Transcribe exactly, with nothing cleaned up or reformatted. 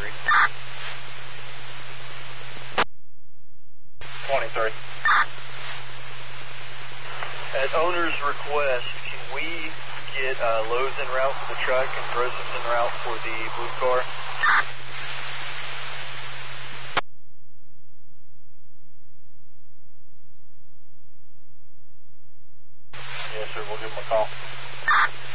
twenty-three. twenty-three. At owner's request, can we get uh, Lowe's en route for the truck and Grossman's en route for the blue car?